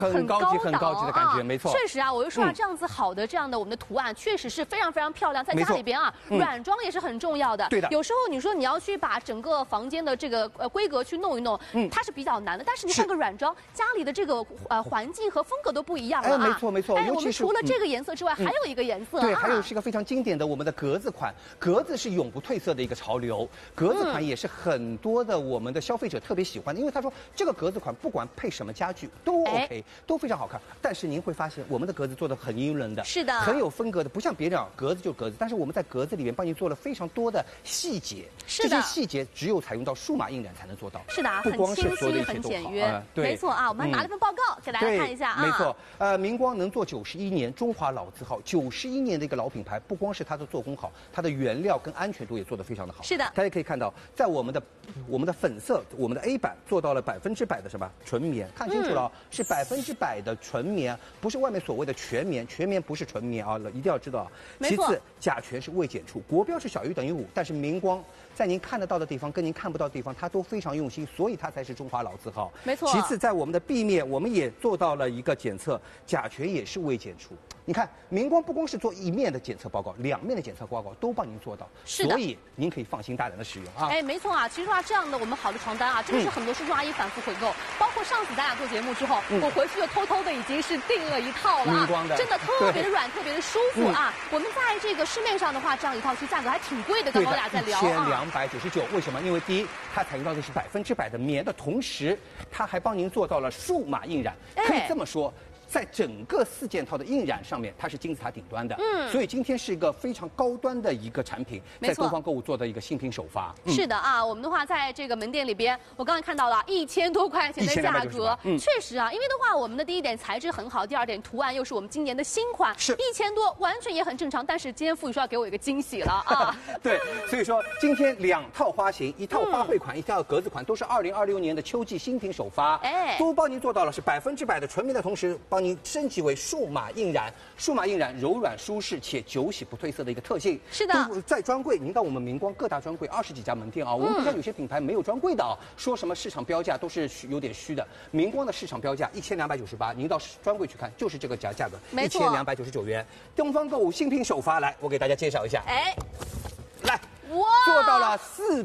很高级的感觉，没错。 确实啊，我就说啊，这样子好的这样的我们的图案，确实是非常漂亮，在家里边啊，软装也是很重要的。 对的。 有时候你说你要去把整个房间的这个规格去弄一弄，它是比较难的。但是你换个软装，家里的这个环境和风格都不一样了啊。 没错。 哎，我们除了这个颜色之外，还有一个颜色。 对，还有是一个非常经典的我们的格子款，格子是永不褪色的一个潮流，格子款也是很多的我们的消费者特别喜欢的，因为他说这个格子款不管配什么家具都 OK，都非常好看。但是您会发现，我们的格子做的很英伦的， 是的， 很有风格的，不像别人格子就格子，但是我们在格子里面帮您做了非常多的细节， 是的， 这些细节只有采用到数码印染才能做到， 是的， 不光是所有的一切很都好， 简约， 对， 没错啊，我们还拿了份报告给大家看一下啊， 没错，明光能做91年，中华老字号，91年的一个老品牌，不光是它的做工好，它的原料跟安全度也做得非常的好， 是的， 大家可以看到，在我们的粉色，我们的 A 版做到了100%的什么纯棉，看清楚了，是100%的纯棉，不是外面所谓的全棉，全棉不是纯棉啊，一定要知道。其次，甲醛是未检出，国标是小于等于5，但是明光在您看得到的地方跟您看不到的地方，它都非常用心，所以它才是中华老字号。 没错。 其次，在我们的壁面，我们也做到了一个检测，甲醛也是未检出。你看，明光不光是做一面的检测报告，2面的检测报告都帮您做到， 是的， 所以您可以放心大胆的使用啊。 哎，没错啊，其实说这样的我们好的床单啊，真的是很多叔叔阿姨反复回购，包括上次咱俩做节目之后，我回去就偷偷的已经是订了一套了啊，真的特别的软，特别的舒服啊。我们在这个市面上的话，这样一套其实价格还挺贵的，刚刚我俩在聊啊。 1299，为什么？因为第一，它采用到的是100%的棉的同时，它还帮您做到了数码印染，可以这么说。在整个4件套的印染上面，它是金字塔顶端的，所以今天是一个非常高端的一个产品，在东方购物做的一个新品首发。 是的啊，我们的话在这个门店里边，我刚才看到了1000多块钱的价格，确实啊，因为的话，我们的第一点材质很好，第二点图案又是我们今年的新款，是1000多，完全也很正常。但是今天傅宇说要给我一个惊喜了啊！ 对，所以说今天2套花型，一套花卉款，一套格子款，都是2026年的秋季新品首发，都帮您做到了是100%的纯棉的同时，帮您升级为数码印染，数码印染柔软舒适且久洗不褪色的一个特性。 是的， 在专柜，您到我们明光各大专柜20几家门店啊，我们不像有些品牌没有专柜的啊，说什么市场标价都是有点虚的。明光的市场标价1298，您到专柜去看就是这个价格，1299元。东方购物新品首发，来，我给大家介绍一下。来。哇，做到了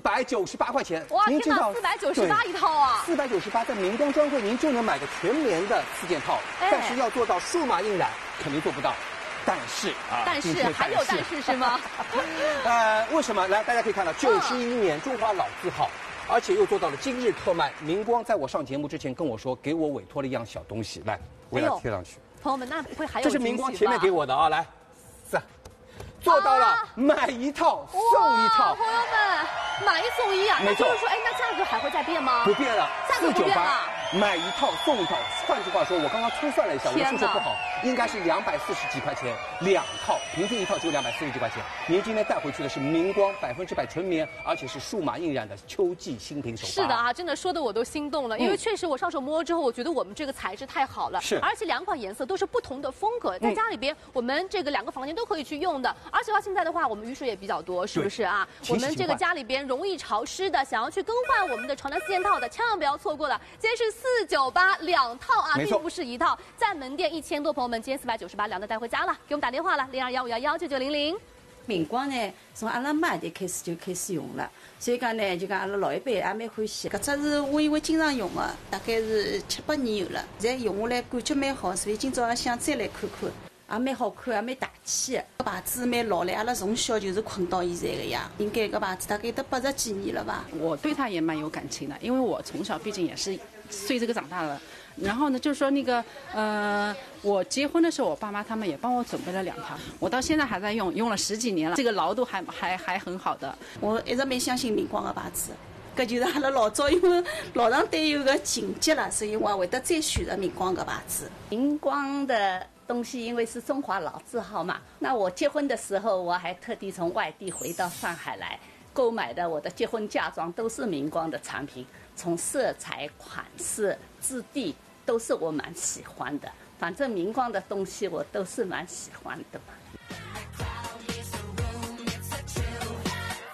498块钱！ 哇，天哪，498一套啊 ！498在明光专柜您就能买个全棉的4件套，但是要做到数码印染肯定做不到。但是还有但是是吗？ 为什么？来，大家可以看到91年中华老字号，而且又做到了今日特卖。明光在我上节目之前跟我说，给我委托了一样小东西，来，我给它贴上去。 朋友们，那不会还有？ 这是明光前面给我的啊，来，4。做到了买一套送一套， 朋友们，买1送1啊！ 没错， 就是说，哎，那价格还会再变吗？ 不变了， 价格不变了。 买一套送一套，换句话说，我刚刚粗算了一下，我的数学不好，应该是240几块钱2套，平均一套只有240几块钱。您今天带回去的是明光100%纯棉，而且是数码印染的秋季新品首发。 是的啊，真的说的我都心动了，因为确实我上手摸了之后，我觉得我们这个材质太好了， 是， 而且2款颜色都是不同的风格，在家里边我们这个2个房间都可以去用的，而且现在的话我们雨水也比较多，是不是啊？我们这个家里边容易潮湿的，想要去更换我们的床单4件套的，千万不要错过了。今天是498，2套啊，并不是1套，在门店1000多，朋友们，今天498，2套带回家了，给我们打电话了，0215119900。 明光呢，从阿拉妈就开始用了，所以讲呢，就讲阿拉老一辈也蛮欢喜。搿只是我因为经常用的，大概是7、8年有了，现在用下来感觉蛮好，所以今朝也想再来看看。也蛮好看，也蛮大气的。搿牌子蛮老嘞，阿拉从小就是困到现在个呀。应该搿牌子大概得80几年了吧。 我对它也蛮有感情的，因为我从小毕竟也是随这个长大的。然后呢，就是说那个我结婚的时候，我爸妈他们也帮我准备了2套，我到现在还在用，用了10几年了，这个牢度还很好的。 我一直蛮相信明光个牌子。搿就是阿拉老早因为老上对有个情结了，所以我也会得再选择明光个牌子。 明光的东西因为是中华老字号嘛，那我结婚的时候我还特地从外地回到上海来购买的，我的结婚嫁妆都是明光的产品，从色彩、款式、质地都是我蛮喜欢的。反正明光的东西我都是蛮喜欢的。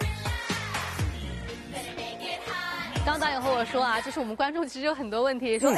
刚导演和我说啊，就是我们观众其实有很多问题，说哎呦，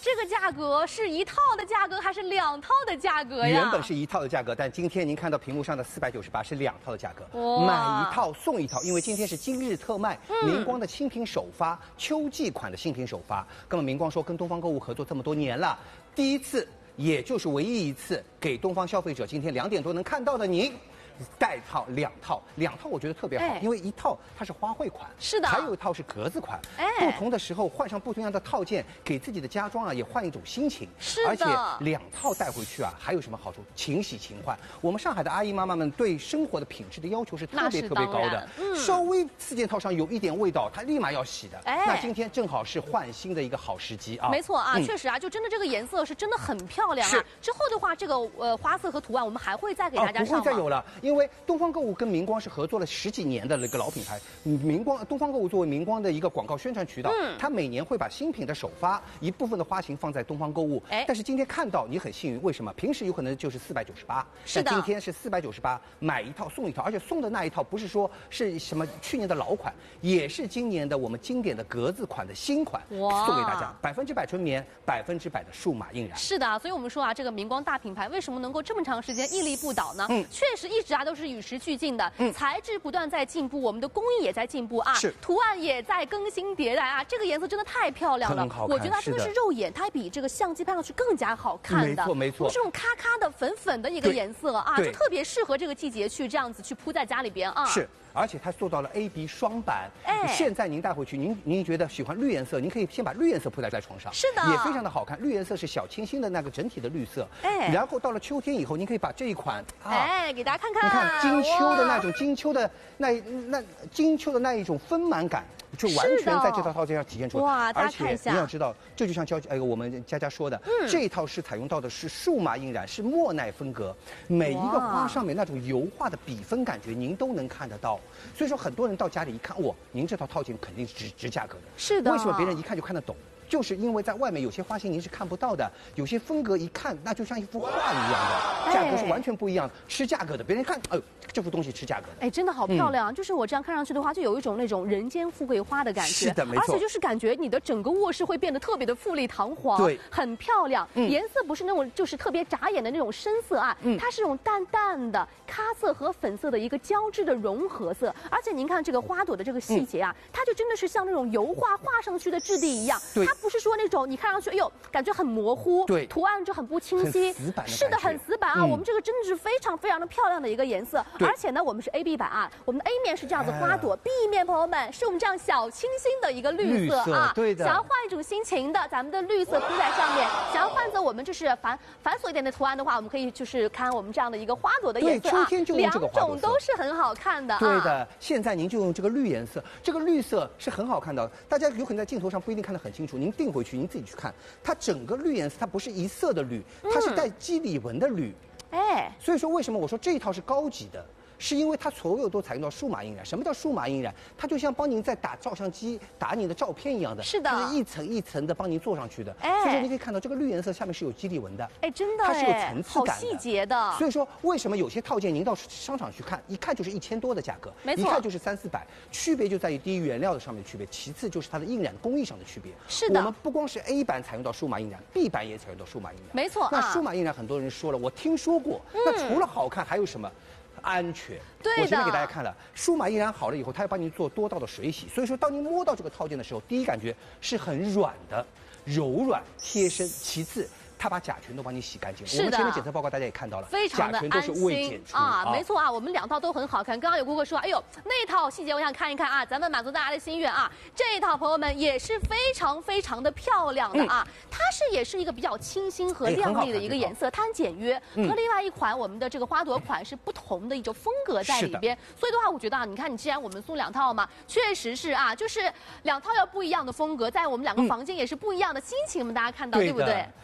这个价格是一套的价格还是2套的价格呀？ 原本是一套的价格，但今天您看到屏幕上的498是2套的价格，买一套送一套，因为今天是今日特卖，明光的新品首发，秋季款的新品首发。那么明光说跟东方购物合作这么多年了，第一次，也就是唯一一次给东方消费者今天2点多能看到的您。带套2套我觉得特别好，因为一套它是花卉款， 是的， 还有一套是格子款，不同的时候换上不同样的套件，给自己的家装啊也换一种心情， 是的， 而且2套带回去啊还有什么好处？勤洗勤换。我们上海的阿姨妈妈们对生活的品质的要求是特别高的，稍微4件套上有一点味道，它立马要洗的。那今天正好是换新的一个好时机啊！ 没错啊，确实啊，就真的这个颜色是真的很漂亮啊。之后的话，这个花色和图案我们还会再给大家上吗？ 不会再有了。因为东方购物跟明光是合作了10几年的那个老品牌，东方购物作为明光的一个广告宣传渠道，它每年会把新品的首发一部分的花型放在东方购物。但是今天看到你很幸运，为什么？平时有可能就是498， 是的， 但今天是498，买一套送一套，而且送的那一套不是说是什么去年的老款，也是今年的我们经典的格子款的新款，送给大家，100%纯棉，100%的数码印染。 是的，所以我们说啊，这个明光大品牌为什么能够这么长时间屹立不倒呢？确实一直都是与时俱进的，材质不断在进步，我们的工艺也在进步啊，图案也在更新迭代啊。这个颜色真的太漂亮了，我觉得它真的是肉眼，它比这个相机拍上去更加好看的。 没错， 不是这种咔咔的粉粉的一个颜色啊，就特别适合这个季节去这样子去铺在家里边啊。 是。而且它做到了 AB 双版，现在您带回去，您觉得喜欢绿颜色，您可以先把绿颜色铺在床上， 是的， 也非常的好看。绿颜色是小清新的那个整体的绿色，然后到了秋天以后，您可以把这一款， 给大家看看， 你看金秋的那种金秋的金秋的那一种丰满感。就完全在这套套件上体现出来， 哇！ 而且你要知道，这就像我们佳佳说的，这一套是采用到的是数码印染，是莫奈风格，每一个花上面那种油画的笔锋感觉，您都能看得到。所以说，很多人到家里一看，您这套套件肯定是值价格的。 是的。 为什么别人一看就看得懂？就是因为在外面有些花型您是看不到的，有些风格一看那就像一幅画一样的，价格是完全不一样的，吃价格的。别人看，这幅东西吃价格的。 真的好漂亮，就是我这样看上去的话，就有一种那种人间富贵花的感觉。 是的，没错。 而且就是感觉你的整个卧室会变得特别的富丽堂皇， 对， 很漂亮。颜色不是那种就是特别扎眼的那种深色啊，它是那种淡淡的咖色和粉色的一个交织的融合色。而且您看这个花朵的这个细节啊，它就真的是像那种油画画上去的质地一样，它不是说那种你看上去感觉很模糊， 对， 图案就很不清晰， 很死板的， 是的，很死板啊。我们这个真的是非常非常的漂亮的一个颜色，而且呢，我们是 AB 版啊，我们的 A 面是这样子花朵，B 面朋友们是我们这样小清新的一个绿色啊， 对的。 想要换一种心情的，咱们的绿色铺在上面，想要换走我们就是繁琐一点的图案的话，我们可以就是看我们这样的一个花朵的颜色啊， 秋天就用这个花朵 2种都是很好看的。 对的，现在您就用这个绿颜色，这个绿色是很好看的，大家有可能在镜头上不一定看得很清楚，您定回去您自己去看，它整个绿颜色它不是一色的绿，它是带肌理纹的绿，所以说为什么我说这一套是高级的？是因为它所有都采用到数码印染。什么叫数码印染？它就像帮您在打照相机打你的照片一样的， 是的， 它是一层一层的帮您做上去的。所以说你可以看到这个绿颜色下面是有肌理纹的， 真的， 它是有层次感的， 好细节的。 所以说为什么有些套件您到商场去看，一看就是1000多的价格， 没错， 一看就是300-400，区别就在于第一原料的上面的区别，其次就是它的印染工艺上的区别。 是的， 我们不光是 A 版采用到数码印染 ，B 版也采用到数码印染。 没错， 那数码印染很多人说了，我听说过，那除了好看还有什么？安全， 对的。 我前面给大家看了，数码印染好了以后，它要帮您做多道的水洗，所以说当您摸到这个套件的时候，第一感觉是很软的、柔软、贴身。其次，它把甲醛都帮你洗干净了。我们前面检测报告大家也看到了， 非常的安心， 甲醛都是未检出啊，没错啊，我们2套都很好看。刚刚有顾客说，哎呦，那套细节我想看一看啊，咱们满足大家的心愿啊。这一套朋友们也是非常非常的漂亮的啊，它也是一个比较清新和亮丽的一个颜色，它很简约，和另外一款我们的这个花朵款是不同的一种风格在里边。所以的话，我觉得啊，你看，你既然我们送2套嘛，确实是啊，就是2套要不一样的风格，在我们2个房间也是不一样的心情，我们大家看到对不对？ 这也是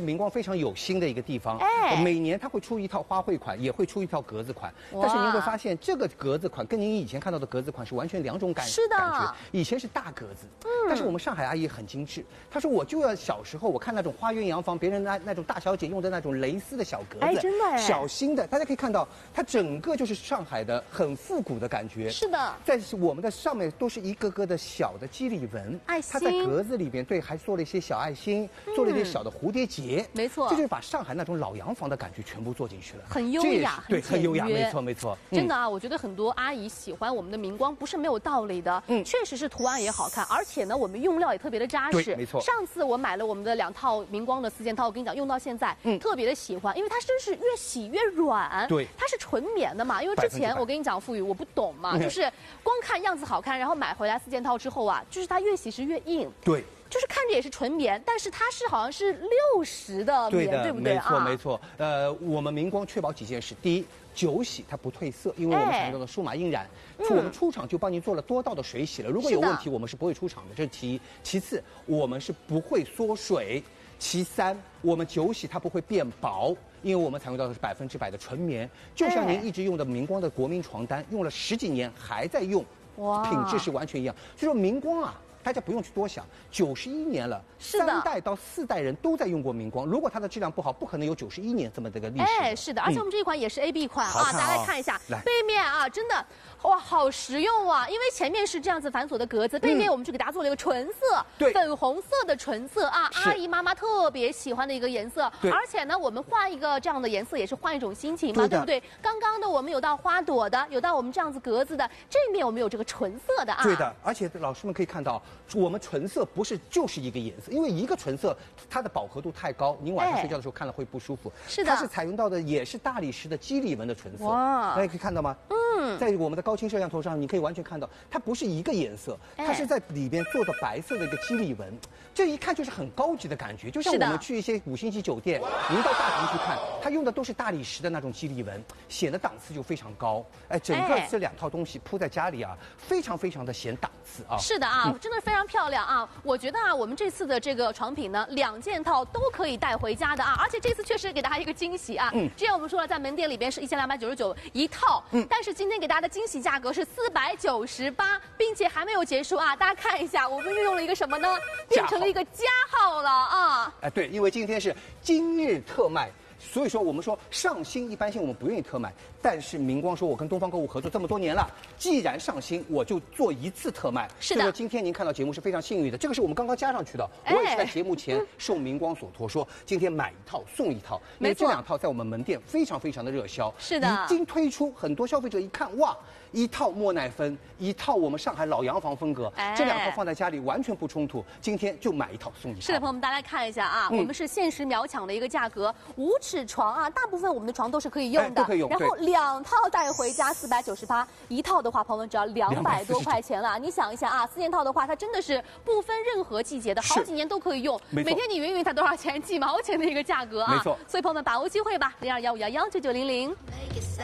明光非常有心的一个地方。每年它会出一套花卉款，也会出一套格子款。但是您会发现，这个格子款跟您以前看到的格子款是完全两种感觉。以前是大格子，但是我们上海阿姨很精致，她说我就要小时候我看那种花园洋房，别人那种大小姐用的那种蕾丝的小格子， 真的小心的，大家可以看到，它整个就是上海的很复古的感觉。 是的， 在我们的上面都是一个个的小的肌理纹， 爱心， 它在格子里边对还做了一些小爱心，做了一些小的蝴蝶结， 没错， 这就是把上海那种老洋房的感觉全部做进去了， 很优雅， 对，很优雅，没错没错。 真的啊，我觉得很多阿姨喜欢我们的明光不是没有道理的，确实是图案也好看，而且呢，我们用料也特别的扎实， 没错。 上次我买了我们的2套明光的4件套，我跟你讲，用到现在，特别的喜欢，因为它真是越洗越软， 对， 它是纯棉的嘛，因为之前我跟你讲，付宇我不懂嘛，就是光看样子好看，然后买回来4件套之后啊，就是它越洗是越硬， 对。 就是看着也是纯棉，但是它是好像是60的棉，对不对啊？ 没错没错。我们明光确保几件事：第一，久洗它不褪色，因为我们采用的数码印染，我们出厂就帮您做了多道的水洗了。如果有问题，我们是不会出厂的，这是其一。其次，我们是不会缩水。其三，我们久洗它不会变薄，因为我们采用到的是100%的纯棉，就像您一直用的明光的国民床单，用了10几年还在用，品质是完全一样。所以说明光啊。大家不用去多想，91年了，3代到4代人都在用过明光。如果它的质量不好，不可能有91年这么这个历史。 是的，而且我们这一款也是 AB 款啊，大家来看一下背面啊，真的哇，好实用啊！因为前面是这样子繁琐的格子，背面我们就给大家做了一个纯色，粉红色的纯色啊，阿姨妈妈特别喜欢的一个颜色。而且呢，我们换一个这样的颜色也是换一种心情嘛，对不对？刚刚的我们有到花朵的，有到我们这样子格子的，这面我们有这个纯色的啊。 对的，而且老师们可以看到。我们纯色不是就是一个颜色，因为一个纯色它的饱和度太高，您晚上睡觉的时候看了会不舒服。 是的， 它是采用到的也是大理石的肌理纹的纯色，大家可以看到吗？在我们的高清摄像头上，你可以完全看到，它不是一个颜色，它是在里边做的白色的一个肌理纹，这一看就是很高级的感觉。就像我们去一些5星级酒店，您到大堂去看，它用的都是大理石的那种肌理纹，显得档次就非常高。整个这2套东西铺在家里啊，非常非常的显档次啊。 是的啊，真的非常漂亮啊！我觉得啊，我们这次的这个床品呢，2件套都可以带回家的啊，而且这次确实给大家一个惊喜啊。之前我们说了，在门店里边是1299一套，但是今天给大家的惊喜价格是498，并且还没有结束啊！大家看一下，我们运用了一个什么呢？变成了一个加号了啊！ 对，因为今天是今日特卖。所以说，我们说上新一般性我们不愿意特卖，但是明光说，我跟东方购物合作这么多年了，既然上新，我就做1次特卖。 是的。 所以说今天您看到节目是非常幸运的，这个是我们刚刚加上去的，我也是在节目前受明光所托，说今天买1套送1套，因为这2套在我们门店非常非常的热销。 是的。 已经推出，很多消费者一看，哇，1套莫奈芬，1套我们上海老洋房风格，这2套放在家里完全不冲突。今天就买1套送1套。 是的，朋友们，大家看一下啊，我们是限时秒抢的一个价格，5尺床啊，大部分我们的床都是可以用的， 都可以用。 然后2套带回家498，一套的话，朋友们只要200多块钱了。你想一下啊，4件套的话，它真的是不分任何季节的，好几年都可以用。每天你匀匀它多少钱？几毛钱的一个价格啊！ 没错。 所以朋友们把握机会吧，0215119900。